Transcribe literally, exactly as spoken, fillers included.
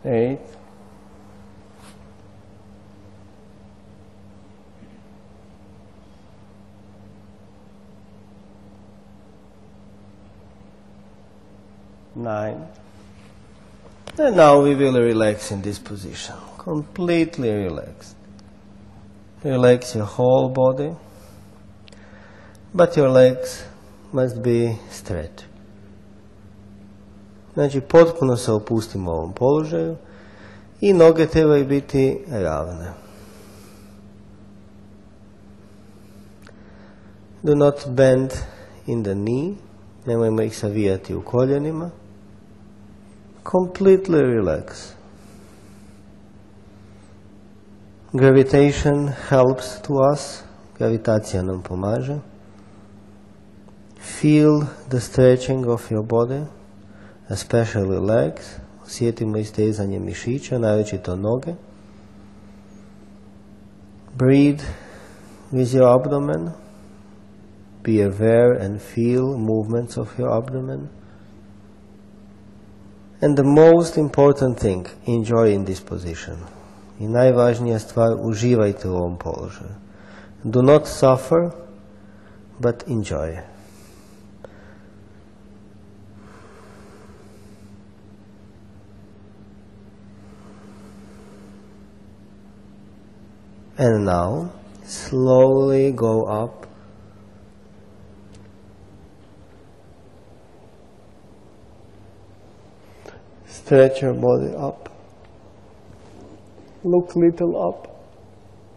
eight, nine. And now we will relax in this position, completely relaxed. Relax your whole body, but your legs must be straight. Znači, potpuno se opustimo u ovom položaju i noge trebaju biti ravne. Do not bend in the knee, nemojmo ih savijati u koljenima. Completely relax. Gravitation helps to us, gravitacija nam pomaže. Feel the stretching of your body, especially legs. Osjetimo istezanje mišića, naročito noge. Breathe with your abdomen. Be aware and feel movements of your abdomen. And the most important thing, enjoy in this position. I najvažnija stvar, uživajte u ovom položaju. Do not suffer, but enjoy. And now, slowly go up. Stretch your body up. Look little up.